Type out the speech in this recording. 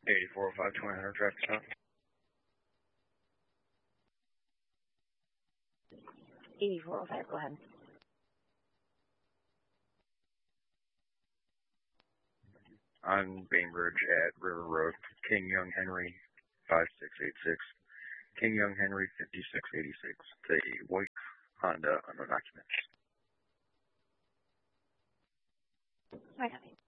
8405 2000 traffic stop. 8405, go ahead. On Bainbridge at River Road, King Young Henry 5686. King Young Henry 5686. It's a white Honda unknown occupants. Right,